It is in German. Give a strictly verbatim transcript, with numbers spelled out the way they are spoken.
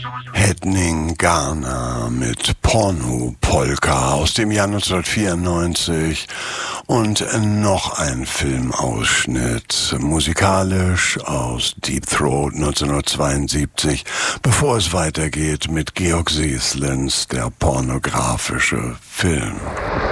Hedning Garner mit Porno-Polka aus dem Jahr neunzehnhundertvierundneunzig und noch ein Filmausschnitt, musikalisch aus Deep Throat neunzehnhundertzweiundsiebzig, bevor es weitergeht mit Georg Seslins Der pornografische Film.